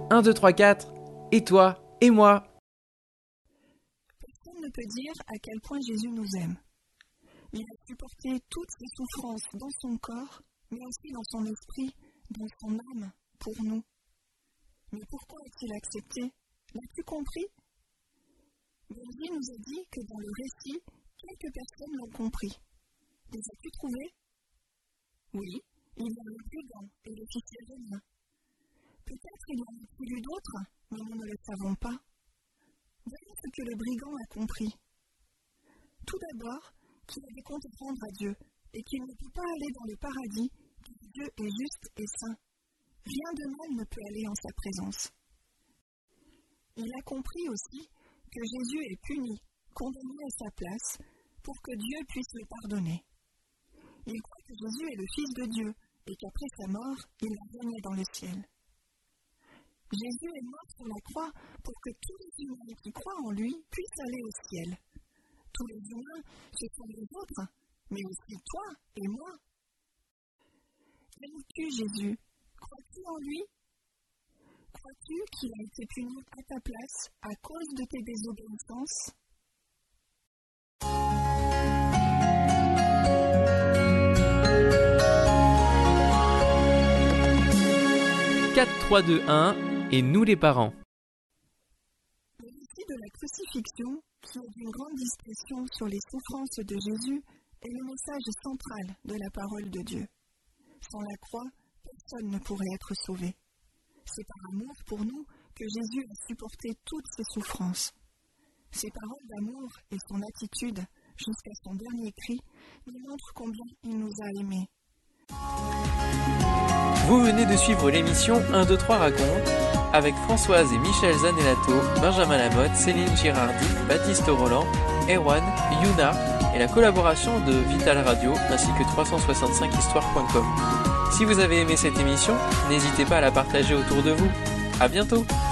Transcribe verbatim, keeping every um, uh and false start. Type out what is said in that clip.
un, deux, trois, quatre. Et toi, et moi. Personne ne peut dire à quel point Jésus nous aime. Il a supporté toutes ses souffrances dans son corps, mais aussi dans son esprit, dans son âme, pour nous. Mais pourquoi a-t-il accepté? L'as-tu compris? Verdier nous a dit que dans le récit, quelques personnes l'ont compris. Les as-tu trouvées? Oui, il y a le brigand et l'officier romain. Peut-être il y en a plus d'autres, mais nous ne le savons pas. Voyons ce que le brigand a compris. Tout d'abord, qu'il a des comptes à rendre à Dieu, et qu'il ne peut pas aller dans le paradis, car Dieu est juste et saint. Rien de mal ne peut aller en sa présence. Il a compris aussi que Jésus est puni, condamné à sa place, pour que Dieu puisse le pardonner. Il croit que Jésus est le Fils de Dieu, et qu'après sa mort, il va régner dans le ciel. Jésus est mort sur la croix pour que tous les humains qui croient en lui puissent aller au ciel. Tous les humains, ce sont les autres, mais aussi toi et moi. Aimes-tu Jésus? Crois-tu en lui? Crois-tu qu'il a été puni à ta place à cause de tes désobéissances? quatre, trois, deux, un, et nous les parents. Le récit de la crucifixion, qui est d'une grande discrétion sur les souffrances de Jésus, est le message central de la parole de Dieu. Sans la croix, personne ne pourrait être sauvé. C'est par amour pour nous que Jésus a supporté toutes ses souffrances. Ses paroles d'amour et son attitude, jusqu'à son dernier cri, nous montrent combien il nous a aimés. Vous venez de suivre l'émission un, deux, trois raconte avec Françoise et Michel Zanellato, Benjamin Lamotte, Céline Girardi, Baptiste Roland, Erwan, Yuna et la collaboration de Vital Radio ainsi que trois cent soixante-cinq histoire point com. Si vous avez aimé cette émission, n'hésitez pas à la partager autour de vous. À bientôt!